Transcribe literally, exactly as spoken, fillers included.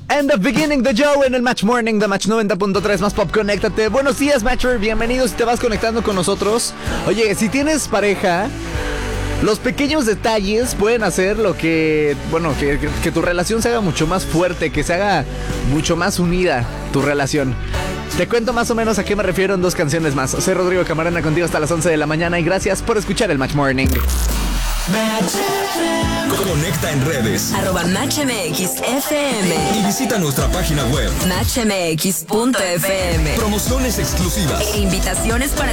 And the beginning the show en el Match Morning de Match noventa punto tres más pop, conéctate. Buenos días, Matcher, bienvenidos si te vas conectando con nosotros. Oye, si tienes pareja, los pequeños detalles pueden hacer lo que, bueno, que, que, que tu relación se haga mucho más fuerte, que se haga mucho más unida tu relación. Te cuento más o menos a qué me refiero en dos canciones más. Soy Rodrigo Camarena, contigo hasta las once de la mañana y gracias por escuchar el Match Morning. Conecta en redes arroba Match M X F M y visita nuestra página web match m x punto f m. Promociones exclusivas E invitaciones para